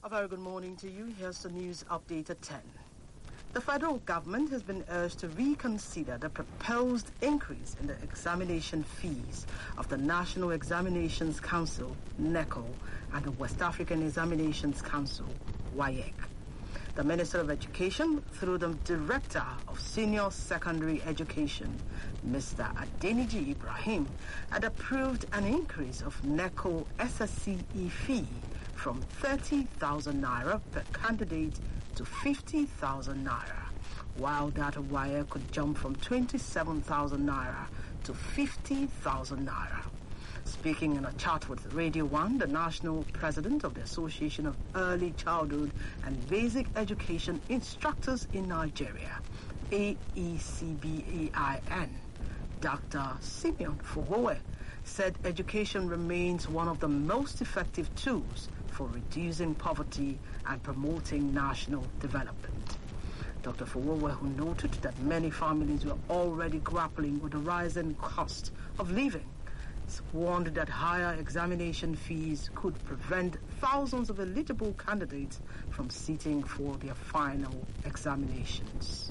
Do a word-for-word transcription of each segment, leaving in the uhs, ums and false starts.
A very good morning to you. Here's the news update at ten. The federal government has been urged to reconsider the proposed increase in the examination fees of the National Examinations Council, NECO, and the West African Examinations Council, W A E C. The Minister of Education, through the Director of Senior Secondary Education, Mister Adeniji Ibrahim, had approved an increase of NECO S S C E fee from thirty thousand naira per candidate to fifty thousand naira, while that of W A E C could jump from twenty-seven thousand naira to fifty thousand naira. Speaking in a chat with Radio one, the national president of the Association of Early Childhood and Basic Education Instructors in Nigeria, A E C B A I N, Doctor Simeon Fowowe, said education remains one of the most effective tools for reducing poverty and promoting national development. Doctor Fowowe, who noted that many families were already grappling with the rising cost of living, warned that higher examination fees could prevent thousands of eligible candidates from sitting for their final examinations.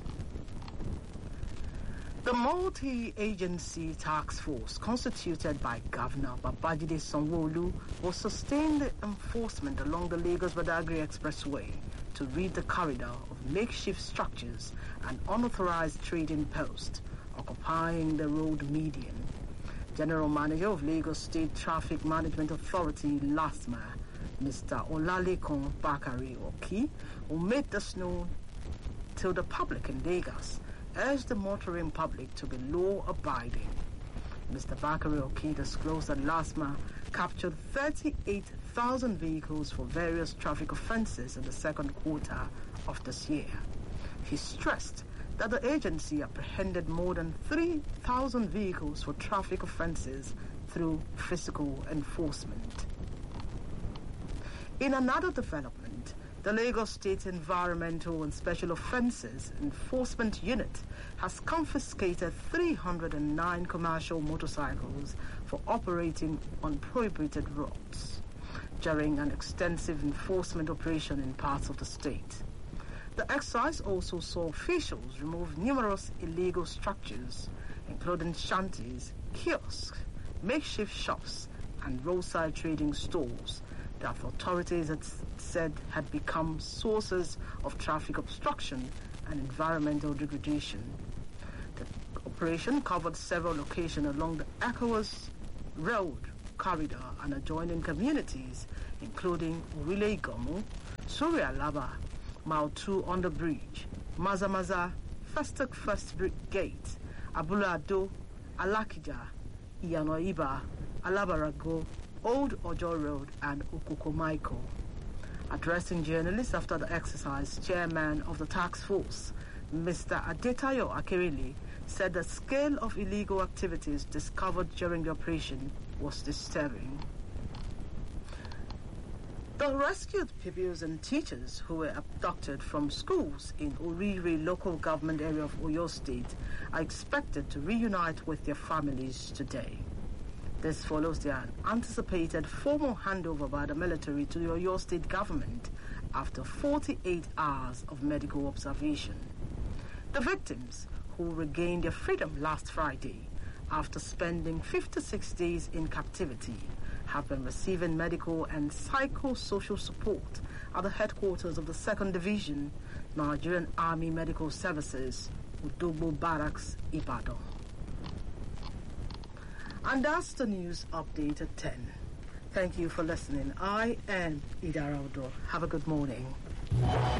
The multi-agency task force constituted by Governor Babajide Sanwo-Olu will sustain the enforcement along the Lagos-Badagry Expressway to rid the corridor of makeshift structures and unauthorized trading posts occupying the road median. General Manager of Lagos State Traffic Management Authority, LASTMA, Mister Olalekan Bakari Oki, who made this known to the public in Lagos, urged the motoring public to be law-abiding. Mister Bakari Oki disclosed that LASTMA captured thirty-eight thousand vehicles for various traffic offences in the second quarter of this year. He stressed that the agency apprehended more than three thousand vehicles for traffic offences through physical enforcement. In another development, the Lagos State Environmental and Special Offences Enforcement Unit has confiscated three hundred nine commercial motorcycles for operating on prohibited roads during an extensive enforcement operation in parts of the state. The exercise also saw officials remove numerous illegal structures, including shanties, kiosks, makeshift shops, and roadside trading stores that authorities had said had become sources of traffic obstruction and environmental degradation. The operation covered several locations along the ECOWAS Road corridor and adjoining communities, including Urile Gomu, Surya Laba, Mile two Under Bridge, Mazamaza, Festac First Brick Gate, Abulado, Alakija, Iyanoiba, Alabarago, Old Ojo Road, and Ukukomaiko. Addressing journalists after the exercise, chairman of the task force, Mister Adetayo Akerele, said the scale of illegal activities discovered during the operation was disturbing. The rescued pupils and teachers who were abducted from schools in Oriri local government area of Oyo State are expected to reunite with their families today. This follows their anticipated formal handover by the military to the Oyo State government after forty-eight hours of medical observation. The victims, who regained their freedom last Friday after spending fifty-six days in captivity, have been receiving medical and psychosocial support at the headquarters of the second Division, Nigerian Army Medical Services, Udogbo Barracks, Ibadan. And that's the news update at ten. Thank you for listening. I am Idara Odo. Have a good morning.